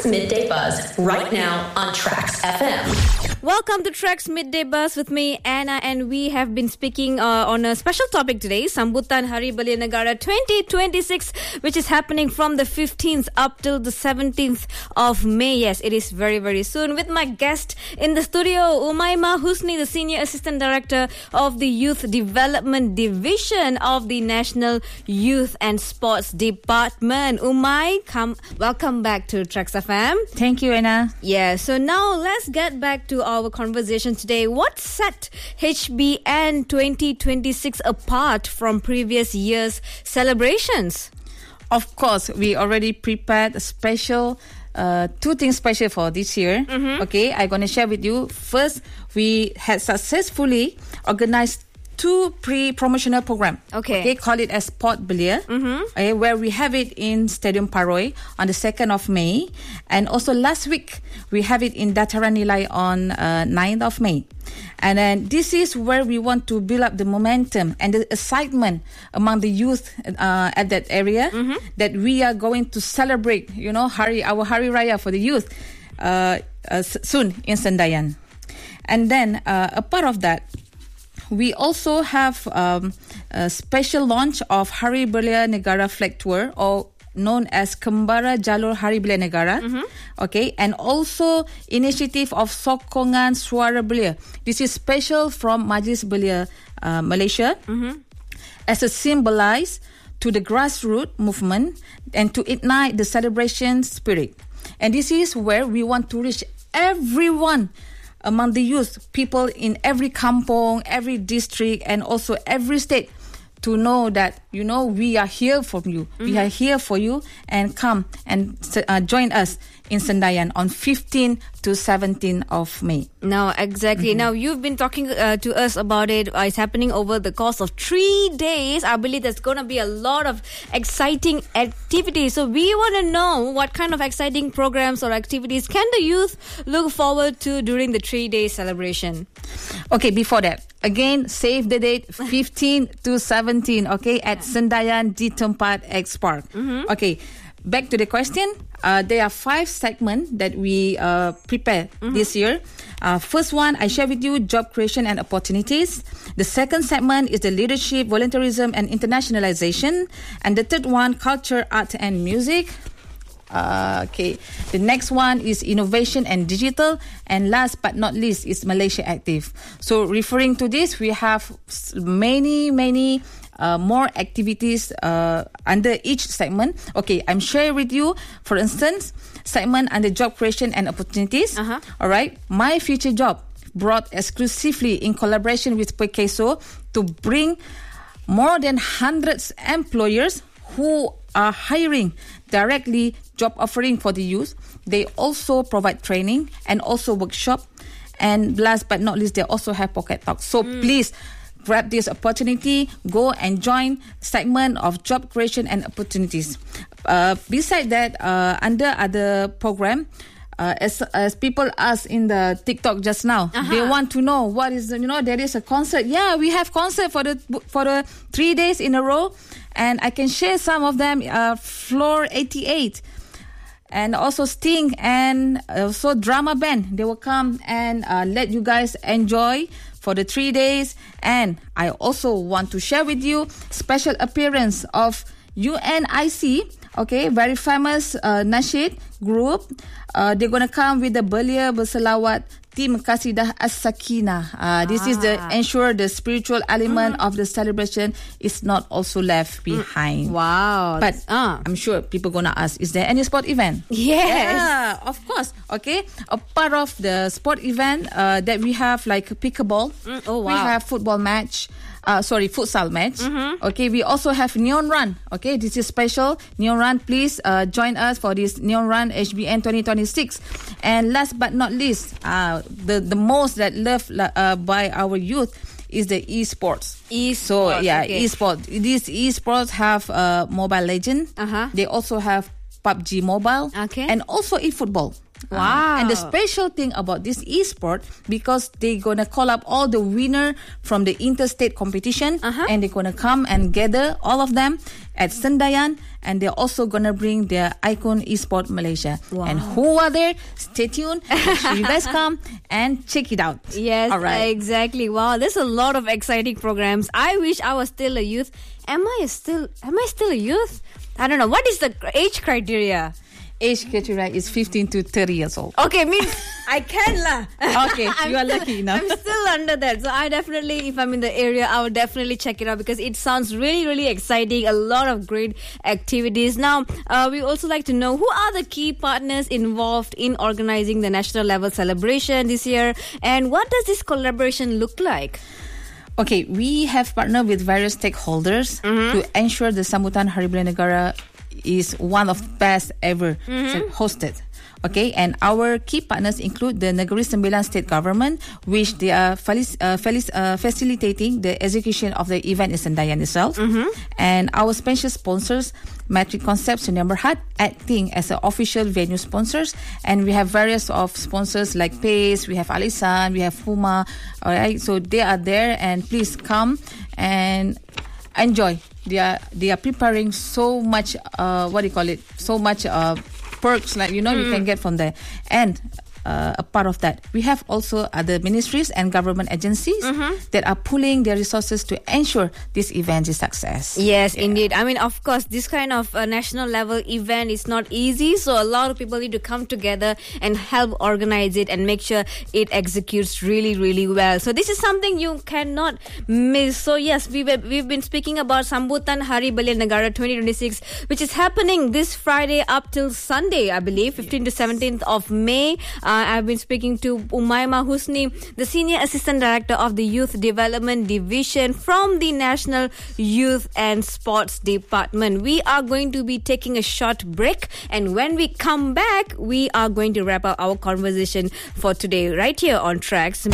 Trax Midday Buzz right now on Trax FM. Welcome to Trax Midday Buzz with me, Anna, and we have been speaking on a special topic today, Sambutan Hari Belia Negara 2026, which is happening from the 15th up till the 17th of May. Yes, it is very, very soon. With my guest in the studio, Umaima Husni, the Senior Assistant Director of the Youth Development Division of the National Youth and Sports Department. Welcome back to Trax FM. Thank you, Anna. Yeah, so now let's get back to our conversation today. What set HBN 2026 apart from previous year's celebrations? Of course, we already prepared a special, two things special for this year. Okay, I'm going to share with you. First, we had successfully organized two pre-promotional program. Okay, call it as Sport Belia, okay, where we have it in Stadium Paroi on the 2nd of May, and also last week we have it in Dataran Nilai on 9th of May. And then this is where we want to build up the momentum and the excitement among the youth at that area, that we are going to celebrate, our Hari Raya for the youth soon in Sendayan. And then a part of that, we also have a special launch of Hari Belia Negara Flag Tour, or known as Kembara Jalur Hari Belia Negara. Okay, and also initiative of Sokongan Suara Belia. This is special from Majlis Belia Malaysia, as a symbolize to the grassroots movement and to ignite the celebration spirit. And this is where we want to reach everyone among the youth, people in every kampong, every district, and also every state, to know that, we are here for you. We are here for you, and come and join us in Sendayan on 15 to 17 of May. Now, exactly. Now, you've been talking to us about it. It's happening over the course of 3 days. I believe there's going to be a lot of exciting activities. So we want to know what kind of exciting programs or activities can the youth look forward to during the 3-day celebration? Okay, before that, again, save the date, 15 to 17, okay, at Sendayan di Tempat X Park. Okay, back to the question. There are 5 segments that we prepare this year. First one, I share with you job creation and opportunities. The second segment is the leadership, volunteerism, and internationalization. And the third one, culture, art, and music. Okay, the next one is innovation and digital, and last but not least is Malaysia Active. So referring to this, we have many more activities under each segment. Okay, I'm sharing with you, for instance, segment under job creation and opportunities. All right, My Future Job, brought exclusively in collaboration with Pekeso to bring more than hundreds employers who are hiring directly job offering for the youth. They also provide training and also workshop. And last but not least, they also have pocket talk. So please grab this opportunity, go and join segment of job creation and opportunities. Beside that, under other program, as people ask in the TikTok just now, they want to know what is, there is a concert. Yeah, we have concert for the 3 days in a row. And I can share some of them, Floor 88, and also Sting, and also Drama Band. They will come and let you guys enjoy for the 3 days. And I also want to share with you special appearance of UNIC, okay, very famous nasyid group. They're going to come with the Belia Berselawat Tim Kasidah As-Sakinah. This is the ensure the spiritual element of the celebration is not also left behind. Wow. But I'm sure people going to ask, is there any sport event? Yes. Yeah, of course. Okay. A part of the sport event that we have, like pickleball. We have football match. Futsal match. Okay, we also have Neon Run. Okay, this is special. Neon Run, please join us for this Neon Run HBN 2026. And last but not least, the most that loved by our youth is the esports. Esports. These esports have Mobile Legend. They also have PUBG Mobile. And also eFootball. Wow. And the special thing about this esport, because they're gonna call up all the winner from the interstate competition, and they're gonna come and gather all of them at Sendayan, and they're also gonna bring their Icon Esport Malaysia. Wow. And who are there? Stay tuned. Make sure you guys come and check it out. Yes, all right. Exactly. Wow, there's a lot of exciting programs. I wish I was still a youth. Am I still a youth? I don't know. What is the age criteria? Age criteria is 15 to 30 years old. Okay, means I can lah. Okay, you are lucky enough. I'm still under that. So I definitely, if I'm in the area, I would definitely check it out because it sounds really, really exciting. A lot of great activities. Now, we also like to know who are the key partners involved in organizing the national level celebration this year, and what does this collaboration look like? Okay, we have partnered with various stakeholders to ensure the Sambutan Hari Belia Negara is one of best ever hosted. Okay, and our key partners include the Negeri Sembilan state government, which they are facilitating the execution of the event in Sendayan itself. And our special sponsors, Matric Concepts Sunia Berhad, acting as an official venue sponsors. And we have various of sponsors like PACE, we have Alisan, we have Puma. All right, so they are there, and please come and enjoy. They are preparing so much so much perks, like you can get from there. And a part of that, we have also other ministries and government agencies that are pooling their resources to ensure this event is success. Yes, indeed. I mean, of course, this kind of national level event is not easy, so a lot of people need to come together and help organize it and make sure it executes really, really well. So this is something you cannot miss. So yes, we've been speaking about Sambutan Hari Belia Negara 2026, which is happening this Friday up till Sunday, I believe, 15th to 17th of May. I've been speaking to Umaima Husni, the Senior Assistant Director of the Youth Development Division from the National Youth and Sports Department. We are going to be taking a short break, and when we come back, we are going to wrap up our conversation for today right here on Tracks.